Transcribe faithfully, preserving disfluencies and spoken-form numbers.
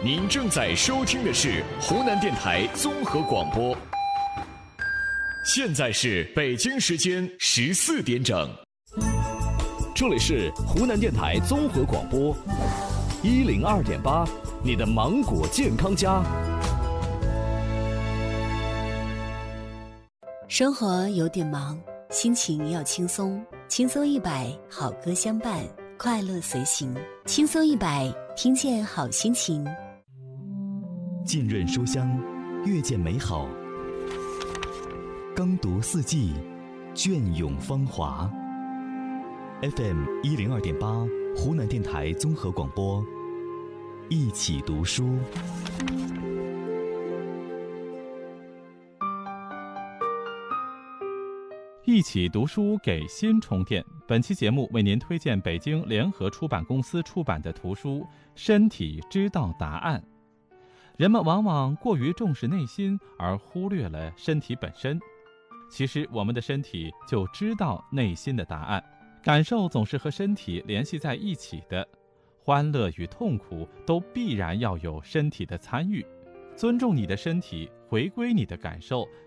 您正在收听的是湖南电台综合广播，现在是北京时间十四点整， 这里是湖南电台综合广播一零二点八，你的芒果健康家。 生活有点忙，心情要轻松，轻松一百，好歌相伴，快乐随行，轻松一百，听见好心情。 浸润书香，阅见美好，耕读四季，隽永芳华。F M 一零二点八，湖南电台综合广播，一起读书。 一起读书给心充电。本期节目为您推荐北京联合出版公司出版的图书《身体知道答案》。人们往往过于重视内心，而忽略了身体本身。其实我们的身体就知道内心的答案，感受总是和身体联系在一起的，欢乐与痛苦都必然要有身体的参与。尊重你的身体，回归你的感受，